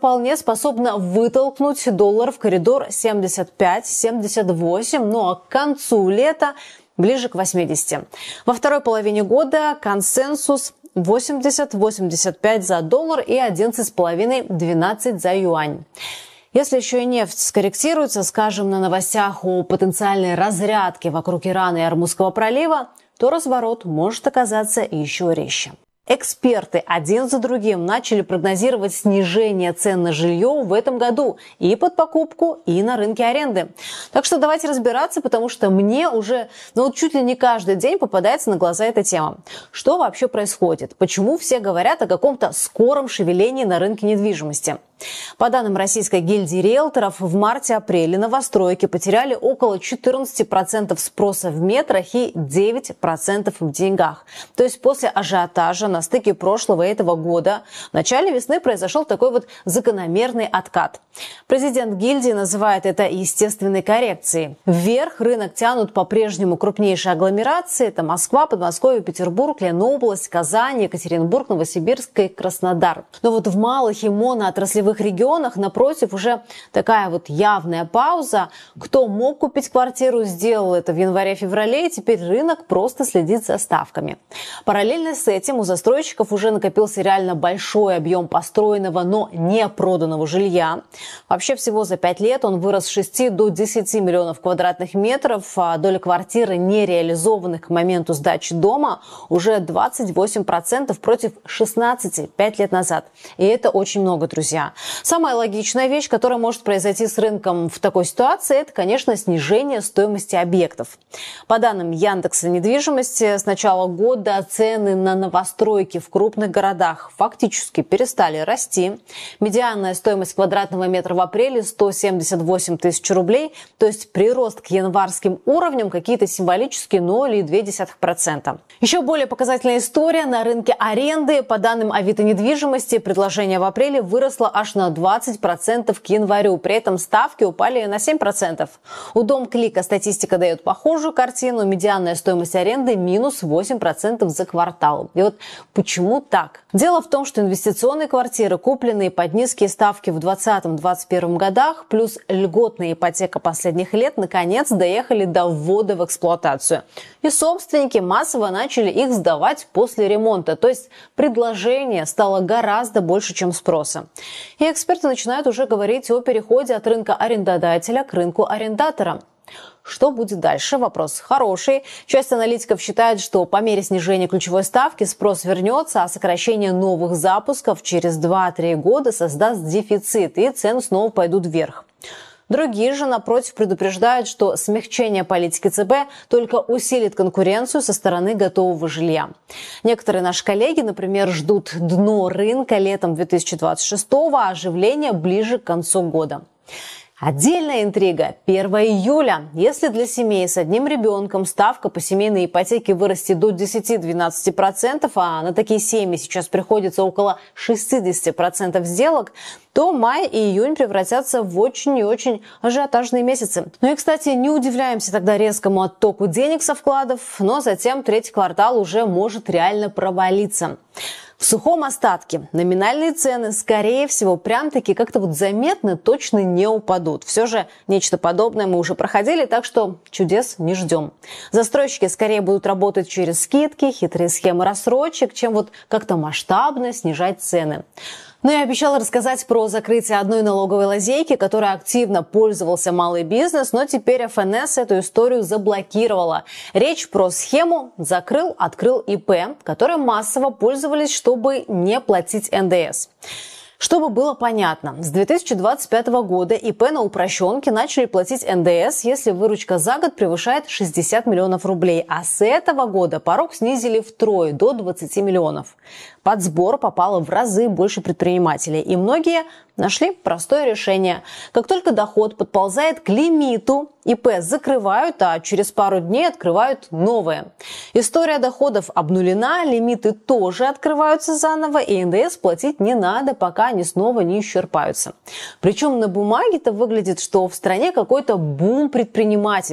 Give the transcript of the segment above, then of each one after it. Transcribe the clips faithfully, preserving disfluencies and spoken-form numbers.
вполне способна вытолкнуть доллар в коридор семьдесят пять — семьдесят восемь, ну а к концу лета ближе к восьмидесяти. Во второй половине года консенсус восемьдесят — восемьдесят пять за доллар и одиннадцать с половиной — двенадцать за юань. Если еще и нефть скорректируется, скажем, на новостях о потенциальной разрядке вокруг Ирана и Ормузского пролива, то разворот может оказаться еще резче. Эксперты один за другим начали прогнозировать снижение цен на жилье в этом году и под покупку, и на рынке аренды. Так что давайте разбираться, потому что мне уже ну, чуть ли не каждый день попадается на глаза эта тема. Что вообще происходит? Почему все говорят о каком-то скором шевелении на рынке недвижимости? По данным Российской гильдии риэлторов, в марте-апреле новостройки потеряли около четырнадцати процентов спроса в метрах и девяти процентов в деньгах. То есть после ажиотажа на стыке прошлого и этого года в начале весны произошел такой вот закономерный откат. Президент гильдии называет это естественной коррекцией. Вверх рынок тянут по-прежнему крупнейшие агломерации. Это Москва, Подмосковье, Петербург, Ленобласть, Казань, Екатеринбург, Новосибирск и Краснодар. Но вот в малых и моноотраслевых регионах, напротив, уже такая вот явная пауза. Кто мог купить квартиру, сделал это в январе-феврале, и теперь рынок просто следит за ставками. Параллельно с этим у застройщиков уже накопился реально большой объем построенного, но не проданного жилья. Вообще всего за пять лет он вырос с шести до десяти миллионов квадратных метров, а доля квартир, нереализованных к моменту сдачи дома, уже двадцать восемь процентов против шестнадцати пять лет назад. И это очень много, друзья. Самая логичная вещь, которая может произойти с рынком в такой ситуации, это, конечно, снижение стоимости объектов. По данным Яндекса недвижимости, с начала года цены на новостройки в крупных городах фактически перестали расти. Медианная стоимость квадратного метра в апреле сто семьдесят восемь тысяч рублей, то есть прирост к январским уровням какие-то символические ноль целых две десятых процента. Еще более показательная история на рынке аренды. По данным Авито недвижимости, предложение в апреле выросло аж на двадцать процентов к январю. При этом ставки упали на семь процентов. У Домклика статистика дает похожую картину. Медианная стоимость аренды минус восемь процентов за квартал. И вот почему так? Дело в том, что инвестиционные квартиры, купленные под низкие ставки в двадцатом — двадцать первом годах, плюс льготная ипотека последних лет, наконец доехали до ввода в эксплуатацию. И собственники массово начали их сдавать после ремонта. То есть предложение стало гораздо больше, чем спроса. И эксперты начинают уже говорить о переходе от рынка арендодателя к рынку арендатора. Что будет дальше? Вопрос хороший. Часть аналитиков считает, что по мере снижения ключевой ставки спрос вернется, а сокращение новых запусков через два-три года создаст дефицит, и цены снова пойдут вверх. Другие же, напротив, предупреждают, что смягчение политики ЦБ только усилит конкуренцию со стороны готового жилья. Некоторые наши коллеги, например, ждут дно рынка летом две тысячи двадцать шестого, а оживление ближе к концу года. Отдельная интрига – первого июля. Если для семей с одним ребенком ставка по семейной ипотеке вырастет до десяти-двенадцати процентов, а на такие семьи сейчас приходится около шестидесяти процентов сделок, то май и июнь превратятся в очень и очень ажиотажные месяцы. Ну и, кстати, не удивляемся тогда резкому оттоку денег со вкладов, но затем третий квартал уже может реально провалиться. В сухом остатке номинальные цены, скорее всего, прям-таки как-то вот заметно точно не упадут. Все же нечто подобное мы уже проходили, так что чудес не ждем. Застройщики скорее будут работать через скидки, хитрые схемы рассрочек, чем вот как-то масштабно снижать цены. Ну и обещала рассказать про закрытие одной налоговой лазейки, которой активно пользовался малый бизнес, но теперь эф эн эс эту историю заблокировала. Речь про схему «закрыл, открыл ИП», которой массово пользовались, чтобы не платить эн дэ эс. Чтобы было понятно, с две тысячи двадцать пятого года ИП на упрощенке начали платить эн дэ эс, если выручка за год превышает шестьдесят миллионов рублей, а с этого года порог снизили втрое, до двадцати миллионов. Под сбор попало в разы больше предпринимателей, и многие нашли простое решение. Как только доход подползает к лимиту, ИП закрывают, а через пару дней открывают новое. История доходов обнулена, лимиты тоже открываются заново, и эн дэ эс платить не надо, пока они снова не исчерпаются. Причем на бумаге-то выглядит, что в стране какой-то бум предпринимательства.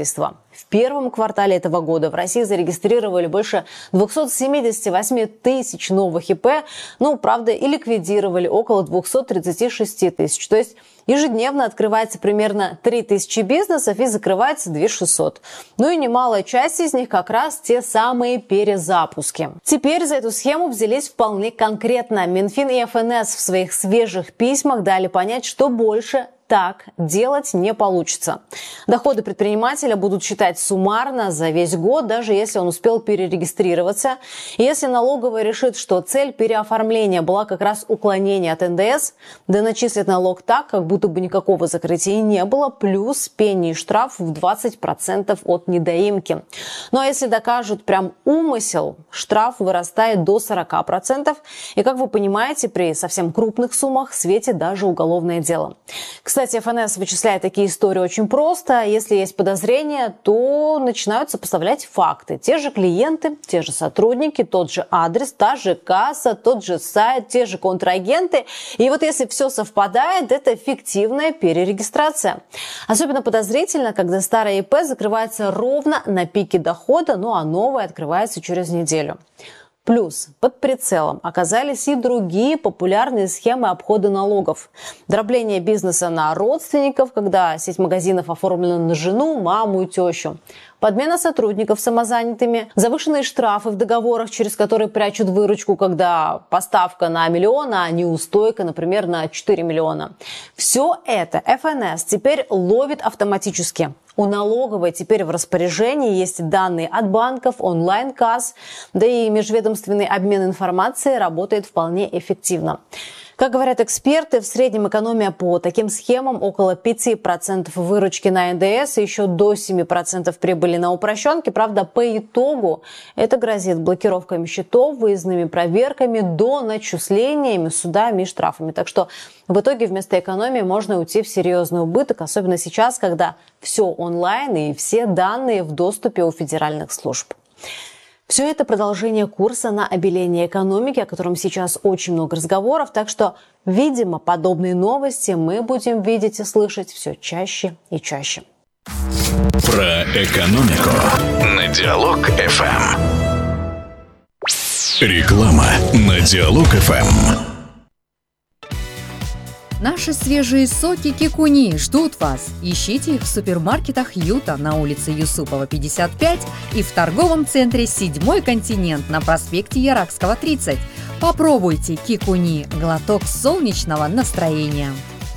В первом квартале этого года в России зарегистрировали больше двести семьдесят восемь тысяч новых ИП, ну, правда, и ликвидировали около двести тридцать шесть тысяч. То есть ежедневно открывается примерно три тысячи бизнесов и закрывается две тысячи шестьсот. Ну и немалая часть из них как раз те самые перезапуски. Теперь за эту схему взялись вполне конкретно. Минфин и эф эн эс в своих свежих письмах дали понять, что больше так делать не получится. Доходы предпринимателя будут считать суммарно за весь год, даже если он успел перерегистрироваться. И если налоговая решит, что цель переоформления была как раз уклонение от эн дэ эс, да начислит налог так, как будто бы никакого закрытия и не было, плюс пени и штраф в двадцать процентов от недоимки. Ну а если докажут прям умысел, штраф вырастает до сорок процентов. И, как вы понимаете, при совсем крупных суммах светит даже уголовное дело. Кстати, Кстати, эф эн эс вычисляет такие истории очень просто. Если есть подозрения, то начинают сопоставлять факты. Те же клиенты, те же сотрудники, тот же адрес, та же касса, тот же сайт, те же контрагенты. И вот если все совпадает, это фиктивная перерегистрация. Особенно подозрительно, когда старое ИП закрывается ровно на пике дохода, ну а новое открывается через неделю. Плюс под прицелом оказались и другие популярные схемы обхода налогов. Дробление бизнеса на родственников, когда сеть магазинов оформлена на жену, маму и тещу. Подмена сотрудников самозанятыми, завышенные штрафы в договорах, через которые прячут выручку, когда поставка на миллион, а неустойка, например, на четыре миллиона. Все это эф эн эс теперь ловит автоматически. У налоговой теперь в распоряжении есть данные от банков, онлайн-касс, да и межведомственный обмен информацией работает вполне эффективно. Как говорят эксперты, в среднем экономия по таким схемам около пяти процентов выручки на эн дэ эс и еще до семи процентов прибыли на упрощенке. Правда, по итогу это грозит блокировками счетов, выездными проверками, до начислениями, судами и штрафами. Так что в итоге вместо экономии можно уйти в серьезный убыток, особенно сейчас, когда все онлайн и все данные в доступе у федеральных служб. Все это продолжение курса на обеление экономики, о котором сейчас очень много разговоров. Так что, видимо, подобные новости мы будем видеть и слышать все чаще и чаще. Про экономику на Диалог эф эм. Реклама на Диалог эф эм. Наши свежие соки Кикуни ждут вас. Ищите их в супермаркетах Юта на улице Юсупова, пятьдесят пять и в торговом центре «Седьмой континент» на проспекте Яракского, тридцать. Попробуйте Кикуни – глоток солнечного настроения.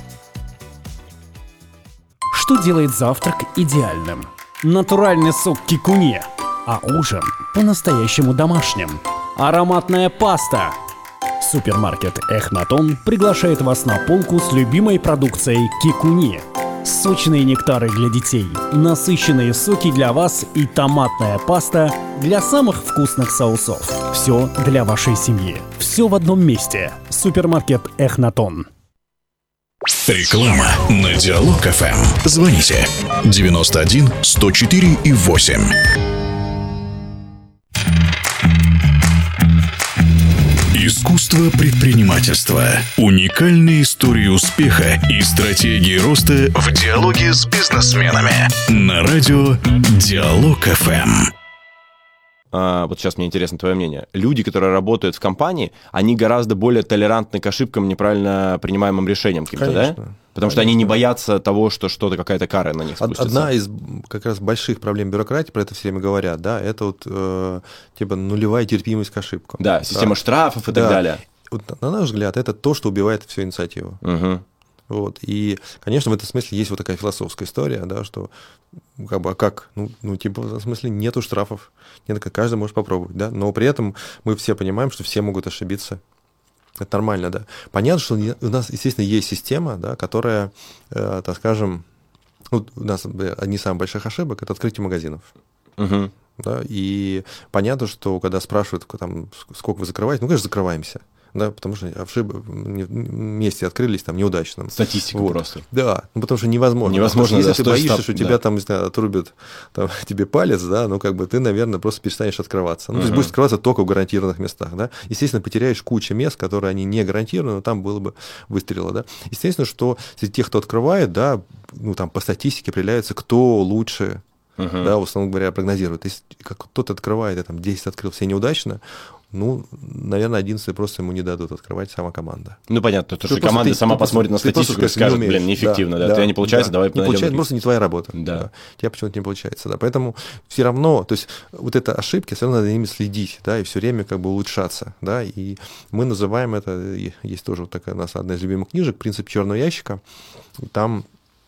Что делает завтрак идеальным? Натуральный сок Кикуни, а ужин по-настоящему домашним. Ароматная паста. Супермаркет «Эхнатон» приглашает вас на полку с любимой продукцией Кикуни. Сочные нектары для детей, насыщенные соки для вас и томатная паста для самых вкусных соусов. Все для вашей семьи. Все в одном месте. Супермаркет «Эхнатон». Реклама на Диалог эф эм. Звоните девяносто один сто четыре и восемь. Искусство предпринимательства. Уникальные истории успеха и стратегии роста в диалоге с бизнесменами. На радио Диалог эф эм. А, вот сейчас мне интересно твое мнение. Люди, которые работают в компании, они гораздо более толерантны к ошибкам, неправильно принимаемым решениям каким-то, да? Потому Конечно. Что они не боятся того, что что-то, какая-то кара на них спустится. Одна из как раз больших проблем бюрократии, про это все время говорят, да, это вот э, типа нулевая терпимость к ошибкам. Да, система да. штрафов и да. так далее. Вот, на наш взгляд, это то, что убивает всю инициативу. Угу. Вот. И, конечно, в этом смысле есть вот такая философская история, да, что как бы, а как? Ну, ну, типа, в смысле, нету штрафов. Нет, каждый может попробовать, да, но при этом мы все понимаем, что все могут ошибиться. Это нормально, да. Понятно, что у нас, естественно, есть система, да, которая, э, так скажем, ну, у нас одни из самых больших ошибок – это открытие магазинов. Угу. Да, и понятно, что когда спрашивают, там, сколько вы закрываете, ну, конечно, закрываемся. Да, потому что ошибки вместе открылись там неудачно. Статистика вот. Просто. Да, ну потому что невозможно. Невозможно, что, да, если ты боишься, штаб, что да. тебя там, не знаю, отрубят там, тебе палец, да, ну как бы ты, наверное, просто перестанешь открываться. Ну, uh-huh. то есть будешь открываться только в гарантированных местах, да. Естественно, потеряешь кучу мест, которые они не гарантированы, но там было бы выстрелы, да. Естественно, что среди тех, кто открывает, да, ну там по статистике определяется, кто лучше uh-huh. да, условно говоря, прогнозирует. Если как кто-то открывает, и там десять открыл, все неудачно, ну, наверное, одиннадцатый просто ему не дадут открывать сама команда. Ну, понятно, то, что команда ты, сама ты посмотрит просто, на статистику и скажет, не блин, неэффективно, да, да, да, у тебя не получается, да, давай не получается, просто не твоя работа. Да. Да. У тебя почему-то не получается, да. Поэтому все равно, то есть вот это ошибки, все равно надо ими следить, да, и все время как бы улучшаться, да, и мы называем это, есть тоже вот такая у нас одна из любимых книжек, «Принцип черного ящика», там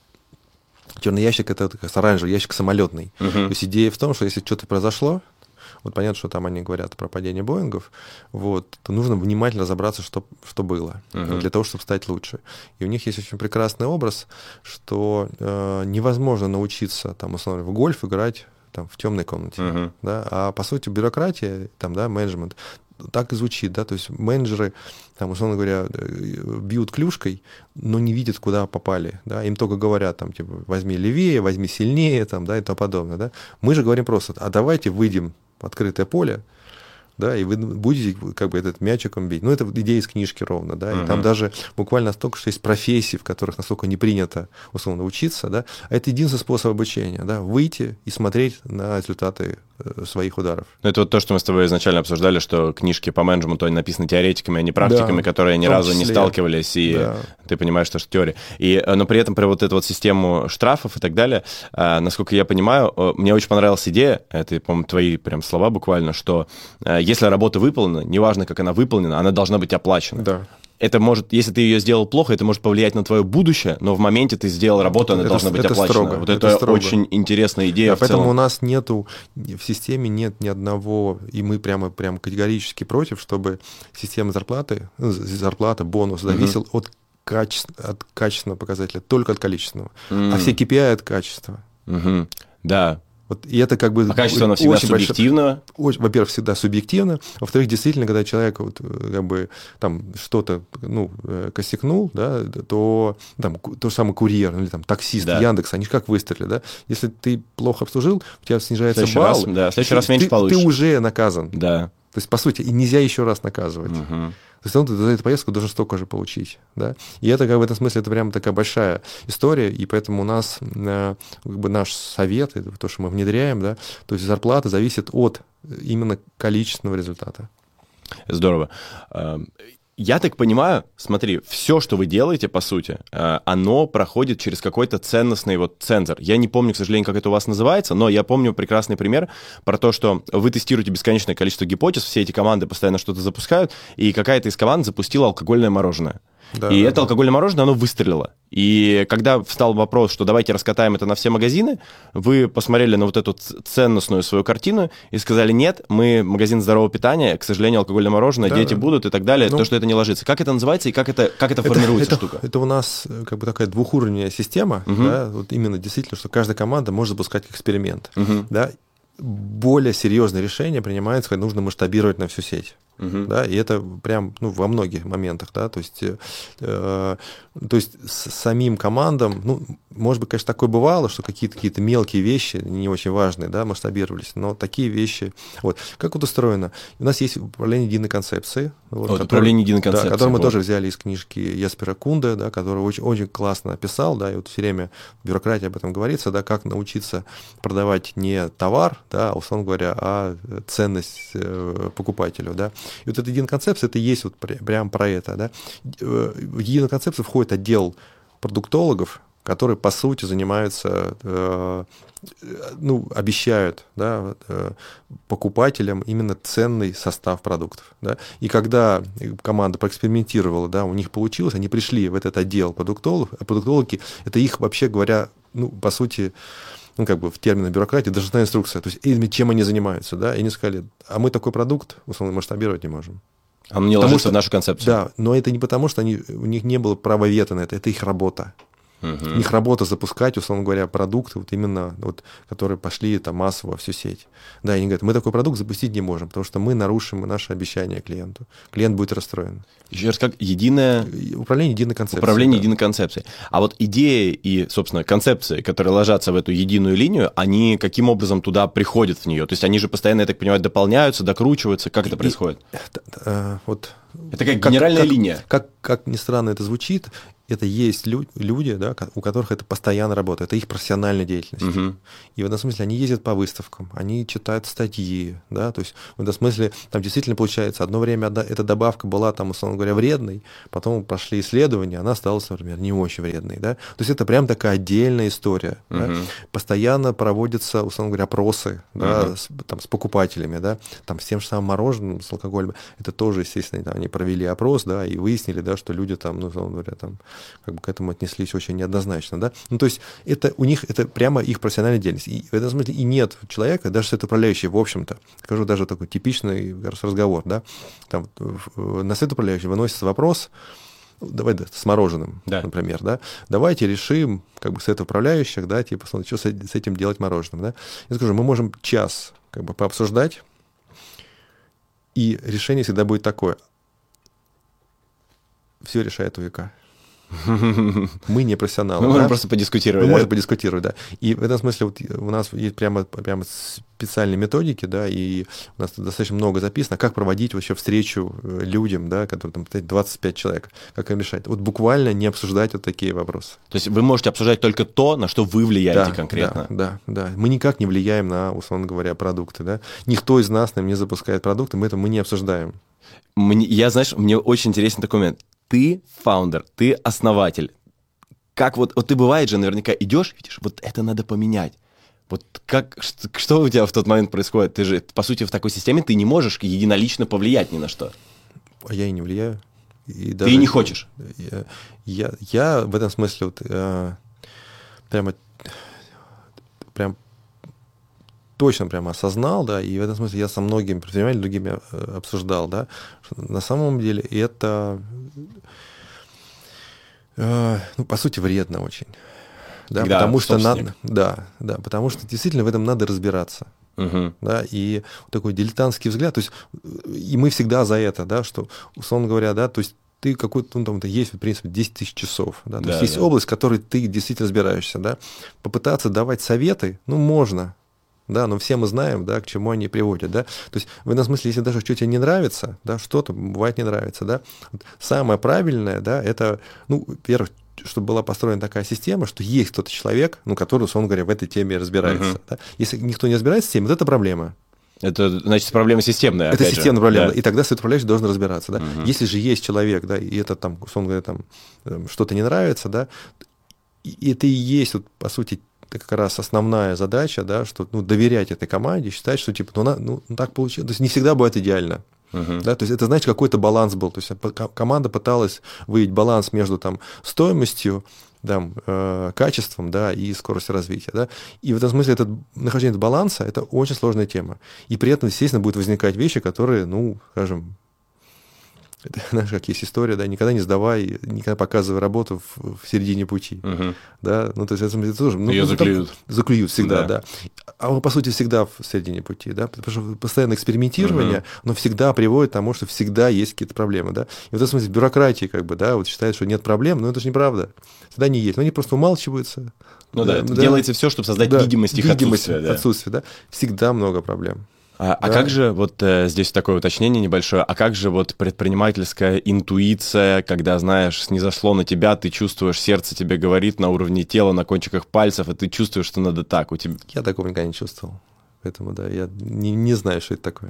черный ящик — это как оранжевый ящик самолетный. Uh-huh. То есть идея в том, что если что-то произошло, вот понятно, что там они говорят про падение Боингов, вот, то нужно внимательно разобраться, что, что было, uh-huh. для того, чтобы стать лучше. И у них есть очень прекрасный образ, что э, невозможно научиться, там, условно, в гольф играть там, в темной комнате. Uh-huh. Да? А по сути бюрократия, там, да, менеджмент, так и звучит, да, то есть менеджеры, там, условно говоря, бьют клюшкой, но не видят, куда попали, да, им только говорят, там, типа, возьми левее, возьми сильнее, там, да, и тому подобное, да. Мы же говорим просто, а давайте выйдем в открытое поле, да, и вы будете как бы этот мячиком бить. Ну, это идея из книжки ровно, да, и uh-huh. там даже буквально настолько, что есть профессии, в которых настолько не принято, условно, учиться, да, а это единственный способ обучения, да, выйти и смотреть на результаты своих ударов. Это вот то, что мы с тобой изначально обсуждали, что книжки по менеджменту, они написаны теоретиками, а не практиками, да, которые ни разу не сталкивались, и да. ты понимаешь, что это теория. И, но при этом про вот эту вот систему штрафов и так далее, насколько я понимаю, мне очень понравилась идея, это, по-моему, твои прям слова буквально, что если работа выполнена, неважно, как она выполнена, она должна быть оплачена. Да. Это может, если ты ее сделал плохо, это может повлиять на твое будущее, но в моменте ты сделал работу, она это, должна быть это оплачена. Строго, вот это, это строго. Очень интересная идея. Да, в поэтому целом. у нас нету, в системе нет ни одного, и мы прямо, прямо категорически против, чтобы система зарплаты, зарплата, бонус зависел mm-hmm. от, каче... от качественного показателя, только от количественного. Mm-hmm. А все кей пи ай от качества. Mm-hmm. Да. Вот, и это как бы а качество, оно всегда субъективно? Большое, во-первых, всегда субъективно. Во-вторых, действительно, когда человек вот, как бы, там, что-то ну, косякнул, да, то там, то же самое курьер или там, таксист, да. Яндекс, они же как выстрелили. Да? Если ты плохо обслужил, у тебя снижается следующий балл, раз, да, в следующий раз меньше ты, получишь. Ты уже наказан. Да. То есть, по сути, и нельзя еще раз наказывать. Угу. То есть он за эту поездку должен столько же получить. Да? И это как в этом смысле это прямо такая большая история, и поэтому у нас как бы, наш совет, это то, что мы внедряем, да, то есть зарплата зависит от именно количественного результата. Здорово. Я так понимаю, смотри, все, что вы делаете, по сути, оно проходит через какой-то ценностный вот цензор. Я не помню, к сожалению, как это у вас называется, но я помню прекрасный пример про то, что вы тестируете бесконечное количество гипотез, все эти команды постоянно что-то запускают, и какая-то из команд запустила алкогольное мороженое. Да, и да, это да. алкогольное мороженое, оно выстрелило. И когда встал вопрос, что давайте раскатаем это на все магазины, вы посмотрели на вот эту ценностную свою картину и сказали, нет, мы магазин здорового питания, к сожалению, алкогольное мороженое, да, дети да. будут и так далее, ну, то, что это не ложится. Как это называется и как это, как это, это формируется это, штука? Это у нас как бы такая двухуровневая система, угу. да, вот именно действительно, что каждая команда может запускать эксперимент. Угу. Да. Более серьезное решение принимается, когда нужно масштабировать на всю сеть. Uh-huh. Да, и это прям ну, во многих моментах, да, то есть, э, то есть с самим командам, ну, может быть, конечно, такое бывало, что какие-то, какие-то мелкие вещи, не очень важные, да, масштабировались, но такие вещи, вот, как вот устроено, у нас есть управление единой концепцией, вот, вот, управление единой концепцией, да, которое мы вот. тоже взяли из книжки Еспера Кунде, да, который очень, очень классно описал, да, и вот все время в бюрократии об этом говорится, да, как научиться продавать не товар, да, условно говоря, а ценность э, покупателю, да. И вот эта единая концепция, это и есть вот прямо про это. Да? В единую концепцию входит отдел продуктологов, которые, по сути, занимаются, э, ну, обещают да, э, покупателям именно ценный состав продуктов. Да? И когда команда проэкспериментировала, да, у них получилось, они пришли в этот отдел продуктологов, а продуктологи, это их, вообще говоря, ну, по сути, ну, как бы в терминах бюрократии, должностная инструкция, то есть чем они занимаются, да, и они сказали, а мы такой продукт, условно, масштабировать не можем. А он не ложится что, в нашу концепцию. Да, но это не потому, что они, у них не было права вето на это, это их работа. Угу. У них работа запускать, условно говоря, продукты, вот именно, вот, которые пошли там, массово во всю сеть. Да, и они говорят, мы такой продукт запустить не можем, потому что мы нарушим наше обещание клиенту. Клиент будет расстроен. Еще раз, как единое... Управление единой концепцией. Управление да. единой концепцией. А вот идеи и, собственно, концепции, которые ложатся в эту единую линию, они каким образом туда приходят в нее? То есть они же постоянно, я так понимаю, дополняются, докручиваются. Как это происходит? И, э, вот... Это как генеральная как, линия. Как, как, как ни странно это звучит, это есть лю- люди, да, у которых это постоянно работает, это их профессиональная деятельность. Угу. И в этом смысле они ездят по выставкам, они читают статьи, да, то есть в этом смысле там действительно получается, одно время эта добавка была там, условно говоря, вредной, потом прошли исследования, она стала, например, не очень вредной, да. То есть это прям такая отдельная история. Угу. Да? Постоянно проводятся, условно говоря, опросы, да, угу. с, там, с покупателями, да, там, с тем же самым мороженым, с алкоголем. Это тоже, естественно, там, они провели опрос, да, и выяснили, да, что люди там, ну, условно говоря, там, как бы к этому отнеслись очень неоднозначно, да. Ну, то есть это у них, это прямо их профессиональная деятельность. И в этом смысле и нет человека, даже совет управляющий, в общем-то, скажу даже такой типичный разговор, да, там, на совет управляющий выносится вопрос, давай да, с мороженым, да. например, да, давайте решим, как бы, совет управляющих, да, типа, что с этим делать мороженым, да. Я скажу, мы можем час, как бы, пообсуждать, и решение всегда будет такое. Все решает УИК. Мы не профессионалы. Мы да? можем просто Мы подискутировать. Мы да? можем подискутировать, да. И в этом смысле вот у нас есть прямо, прямо специальные методики, да, и у нас достаточно много записано, как проводить вообще встречу людям, да, которые там двадцать пять человек, как им решать. Вот буквально не обсуждать вот такие вопросы. То есть вы можете обсуждать только то, на что вы влияете да, конкретно. Да, да, да. Мы никак не влияем на, условно говоря, продукты, да. Никто из нас нам не запускает продукты, мы это мы не обсуждаем. Мне, я, знаешь, мне очень интересен такой момент. Ты фаундер, ты основатель. Как вот, вот ты бывает же, наверняка идешь, видишь, вот это надо поменять. Вот как, что, что у тебя в тот момент происходит? Ты же, по сути, в такой системе ты не можешь единолично повлиять ни на что. А я и не влияю. И ты даже, и не хочешь? Я, я, я в этом смысле вот, э, прямо, прям точно прямо осознал, да, и в этом смысле я со многими предпринимателями, другими обсуждал, да, что на самом деле это, э, ну, по сути, вредно очень. Да, Когда потому что собственник. надо, да, да, потому что действительно в этом надо разбираться. Угу. Да, и такой дилетантский взгляд, то есть и мы всегда за это, да, что, условно говоря, да, то есть ты какой-то, ну, там, есть, в принципе, десять тысяч часов, да, то да, есть есть да. область, в которой ты действительно разбираешься, да, попытаться давать советы, ну, можно, да, но все мы знаем, да, к чему они приводят, да, то есть в этом смысле, если даже что тебе не нравится, да, что-то бывает не нравится, да, самое правильное, да, это, ну, во-первых, чтобы была построена такая система, что есть кто-то человек, ну, который, условно говоря, в этой теме разбирается. Uh-huh. Да? Если никто не разбирается в теме, вот это проблема. Это, значит, проблема системная. Это системная же. проблема. Да. И тогда совет управляющий должен разбираться. Да? Uh-huh. Если же есть человек, да, и это там, условно говоря, там что-то не нравится, да, и это и есть, вот, по сути, как раз основная задача, да, что, ну, доверять этой команде, считать, что типа, ну, на, ну так получилось. То есть не всегда бывает идеально. Uh-huh. Да, то есть это, значит, какой-то баланс был. То есть команда пыталась выявить баланс между там, стоимостью, там, э, качеством, да, и скоростью развития. Да. И в этом смысле это, нахождение баланса – это очень сложная тема. И при этом, естественно, будут возникать вещи, которые, ну, скажем, это, знаешь, как есть история, да, никогда не сдавай, никогда показывай работу в, в середине пути. Uh-huh. Да, ну, то есть это, это тоже... Ну, ее ну, заклюют. Там, заклюют всегда, да. да. А он, по сути, всегда в середине пути, да, потому что постоянное экспериментирование, uh-huh. но всегда приводит к тому, что всегда есть какие-то проблемы, да. И в этом смысле бюрократии, как бы, да, вот считает, что нет проблем, но это же неправда. Всегда не есть, но они просто умалчиваются. Ну да, да, делается все, чтобы создать да, видимость их видимость отсутствия. Да. отсутствия, да. Всегда много проблем. А, да. а как же, вот э, здесь такое уточнение небольшое, а как же вот предпринимательская интуиция, когда, знаешь, снизошло на тебя, ты чувствуешь, сердце тебе говорит на уровне тела, на кончиках пальцев, и ты чувствуешь, что надо так у тебя? Я такого никогда не чувствовал, поэтому, да, я не, не знаю, что это такое.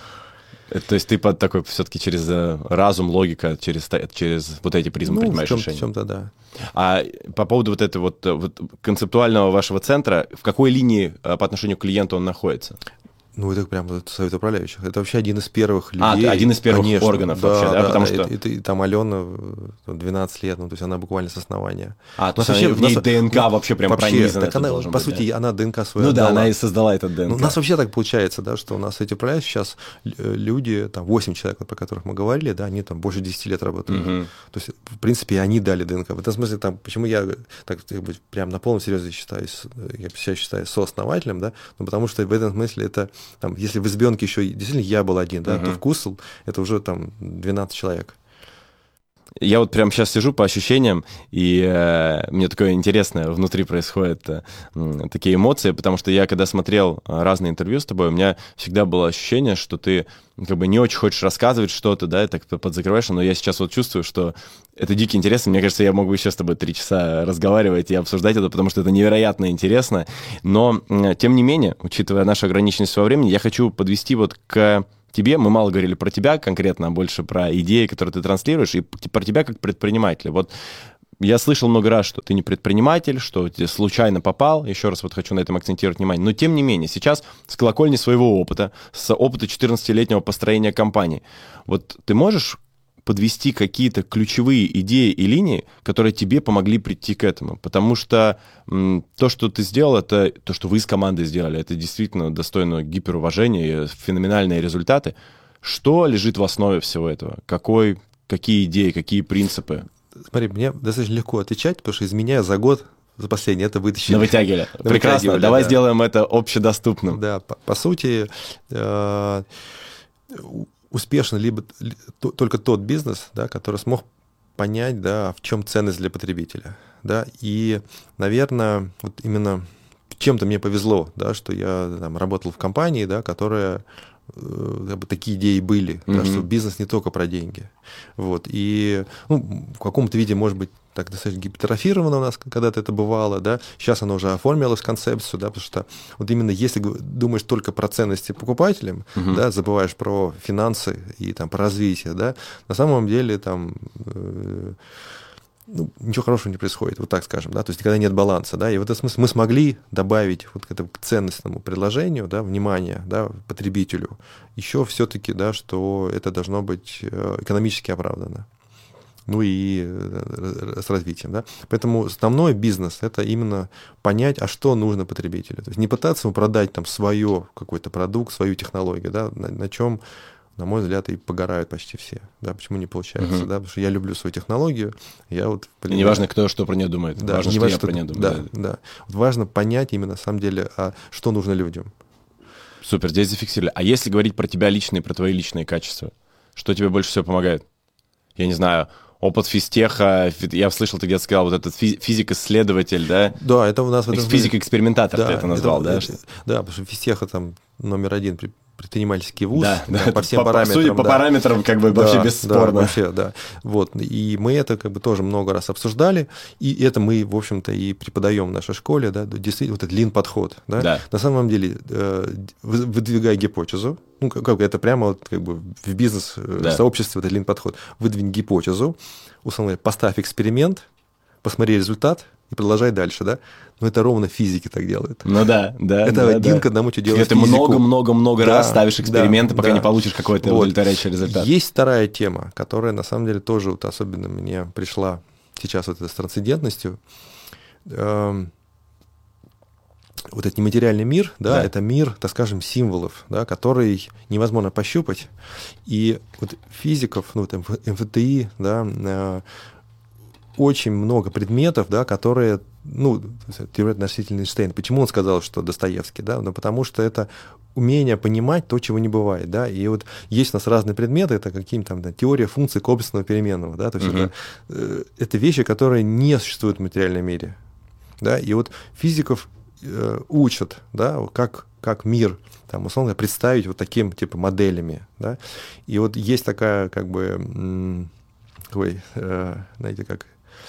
То есть ты под такой все-таки через разум, логика, через, через вот эти призмы ну, принимаешь в решения? в чем-то, да. А по поводу вот этого вот, вот концептуального вашего центра, в какой линии по отношению к клиенту он находится? Ну, это прям вот совет управляющих. Это вообще один из первых людей. А, один из первых Конечно, органов да, вообще, да? да Потому да, что... И, и, и там Алена двенадцать лет, ну, то есть она буквально с основания. А, то есть вообще, в ней нас... ДНК вообще прям вообще, пронизана. Так она, по быть, сути, да? она ДНК свою Ну отдала. да, она и создала этот ДНК. Ну, у нас вообще так получается, да, что у нас эти управляющие сейчас люди, там, восемь человек, про которых мы говорили, да, они там больше десяти лет работают. Угу. То есть, в принципе, они дали ДНК. В этом смысле, там, почему я так, прям на полном серьезе считаю, я себя считаю сооснователем, да, ну, потому что в этом смысле это, там, если в избе еще действительно я был один, да, uh-huh. то вкус это уже там двенадцать человек. Я вот прямо сейчас сижу по ощущениям, и э, мне такое интересное внутри происходит э, такие эмоции, потому что я, когда смотрел разные интервью с тобой, у меня всегда было ощущение, что ты как бы не очень хочешь рассказывать что-то, да, так подзакрываешь, но я сейчас вот чувствую, что это дико интересно. Мне кажется, я могу еще с тобой три часа разговаривать и обсуждать это, потому что это невероятно интересно. Но, тем не менее, учитывая нашу ограниченность во времени, я хочу подвести вот к тебе. Мы мало говорили про тебя конкретно, а больше про идеи, которые ты транслируешь, и про тебя как предпринимателя. Вот я слышал много раз, что ты не предприниматель, что ты случайно попал. Еще раз вот хочу на этом акцентировать внимание. Но тем не менее, сейчас с колокольни своего опыта, с опыта четырнадцатилетнего построения компании, вот ты можешь подвести какие-то ключевые идеи и линии, которые тебе помогли прийти к этому? Потому что м, то, что ты сделал, это то, что вы с командой сделали, это действительно достойно гиперуважения, феноменальные результаты. Что лежит в основе всего этого? Какой, какие идеи, какие принципы? Смотри, мне достаточно легко отвечать, потому что из меня за год, за последний, это вытащили. На вытягивали. Прекрасно. Давай да. сделаем это общедоступным. Да, по, по сути, э, успешен либо только тот бизнес, да, который смог понять, да, в чем ценность для потребителя. Да, и, наверное, вот именно чем-то мне повезло, да, что я там, работал в компании, да, которая как бы такие идеи были, mm-hmm. да, что бизнес не только про деньги. Вот. И ну, в каком-то виде, может быть, так достаточно гипертрофировано у нас когда-то это бывало, да, сейчас оно уже оформилось в концепцию, да, потому что вот именно если думаешь только про ценности покупателям, mm-hmm. да, забываешь про финансы и там про развитие, да, на самом деле там э, ну, ничего хорошего не происходит, вот так скажем, да, то есть когда нет баланса, да, и в этом смысле мы смогли добавить вот к этому ценностному предложению, да, внимание, да, потребителю, еще все-таки, да, что это должно быть экономически оправдано, ну и с развитием, да, поэтому основной бизнес — это именно понять, а что нужно потребителю, то есть не пытаться ему продать там свое какой-то продукт, свою технологию, да, на, на чем, на мой взгляд, и погорают почти все. Да, почему не получается? Uh-huh. Да, потому что я люблю свою технологию. Я вот, и не важно, кто что про нее думает. Да, важно, не что важно, я что... про нее думаю. Да, да. Да. Вот важно понять именно, на самом деле, а что нужно людям. Супер, здесь зафиксировали. А если говорить про тебя личные, про твои личные качества, что тебе больше всего помогает? Я не знаю, опыт физтеха, я слышал, ты где-то сказал, вот этот физик-исследователь, да? Да, это у нас... Физик-экспериментатор да, ты это назвал, это, да? Это, да, потому что физтеха там номер один предпринимательский вуз, да, да, да, по всем по, параметрам. По, сути, по да. параметрам как бы да, вообще бесспорно. Да, вообще, да. Вот. И мы это как бы тоже много раз обсуждали, и это мы, в общем-то, и преподаем в нашей школе, да, действительно, вот этот лин-подход. Да? Да. На самом деле, выдвигая гипотезу, ну, как это прямо вот как бы в бизнес-сообществе, да. вот этот лин-подход, выдвинь гипотезу, условно говоря, поставь эксперимент, посмотри результат, и продолжай дальше, да? Но это ровно физики так делают. Ну да, да. Это да, один да. к одному, что делать ты много-много-много да, раз ставишь эксперименты, да, пока да. не получишь какой-то вот. удовлетворяющий результат. Есть вторая тема, которая на самом деле тоже вот особенно мне пришла сейчас вот с трансцендентностью. Эм, вот этот нематериальный мир, да, да, это мир, так скажем, символов, да, который невозможно пощупать. И вот физиков, ну, вот эм эф тэ и, да, э, очень много предметов, да, которые, ну, теория относительно Эйнштейна. Почему он сказал, что Достоевский, да? Ну, потому что это умение понимать то, чего не бывает, да, и вот есть у нас разные предметы, это какие-то там да, теория функций комплексного переменного, да, то есть uh-huh. это, э, это вещи, которые не существуют в материальном мире, да, и вот физиков э, учат, да, как, как мир, там, условно, представить вот таким, типа, моделями, да, и вот есть такая, как бы, м- такой, э, знаете, как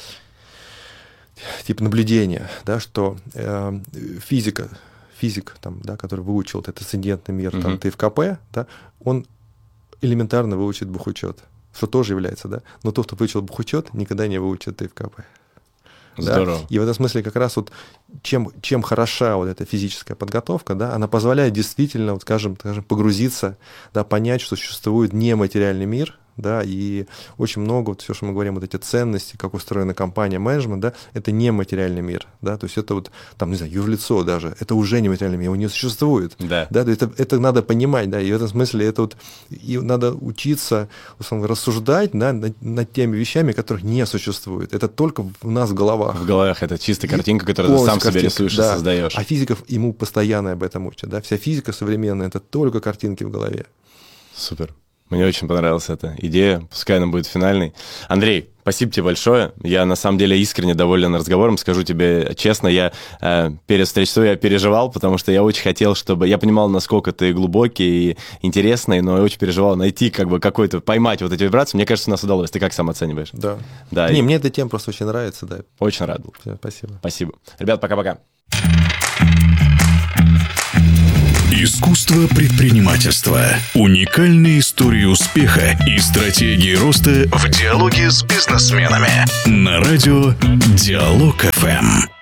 типа наблюдения, да, что э, физика, физик, там, да, который выучил этот трансцендентный мир, uh-huh. там, тэ эф ка пэ, да, он элементарно выучит бухучет, что тоже является, да, но тот, кто выучил бухучет, никогда не выучит тэ эф ка пэ. Здорово. Да? И в этом смысле как раз вот чем, чем хороша вот эта физическая подготовка, да, она позволяет действительно, вот, скажем, скажем, погрузиться, да, понять, что существует нематериальный мир, да, и очень много, вот все, что мы говорим, вот эти ценности, как устроена компания, менеджмент, да, это не материальный мир, да, то есть это вот, там, не знаю, юрлицо даже, это уже не материальный мир, его не существует, да, да, это, это надо понимать, да, и в этом смысле это вот, и надо учиться, условно, рассуждать, да, над, над теми вещами, которых не существует, это только у нас в головах. В головах, это чистая картинка, которую ты сам себе рисуешь да. и создаешь. А физиков ему постоянно об этом учат, да, вся физика современная, это только картинки в голове. Супер. Мне очень понравилась эта идея, пускай она будет финальной. Андрей, спасибо тебе большое. Я на самом деле искренне доволен разговором. Скажу тебе честно, я э, перед встречей я переживал, потому что я очень хотел, чтобы... Я понимал, насколько ты глубокий и интересный, но я очень переживал найти как бы какой-то, поймать вот эти вибрации. Мне кажется, у нас удалось. Ты как сам оцениваешь? Да. Да. Не, и... мне эта тема просто очень нравится, да. Очень рад был. Все, спасибо. Спасибо. Ребят, пока-пока. Искусство предпринимательства. Уникальные истории успеха и стратегии роста в диалоге с бизнесменами. На радио Диалог эф эм.